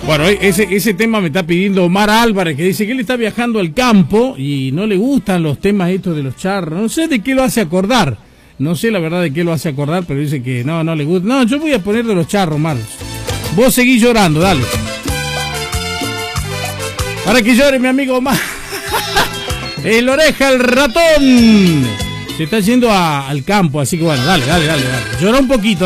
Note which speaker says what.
Speaker 1: Bueno, ese tema me está pidiendo Omar Álvarez, que dice que él está viajando al campo y no le gustan los temas estos de los charros. No sé de qué lo hace acordar. No sé la verdad de qué lo hace acordar, pero dice que no le gusta. No, yo voy a poner de los charros, Omar. Vos seguís llorando, dale. Para que llore mi amigo Omar. El oreja, el ratón. Se está yendo al campo, así que bueno, dale. Llora un poquito.